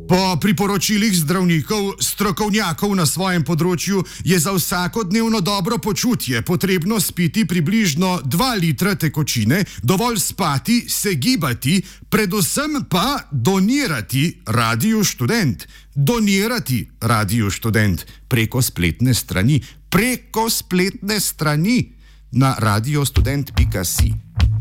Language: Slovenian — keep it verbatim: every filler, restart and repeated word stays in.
Po priporočilih zdravnikov, strokovnjakov na svojem področju je za vsakodnevno dobro počutje potrebno spiti približno dva litra tekočine, dovolj spati, se gibati, predvsem pa donirati Radiu Študent. Donirati Radiu Študent preko spletne strani, preko spletne strani na radiostudent pika si.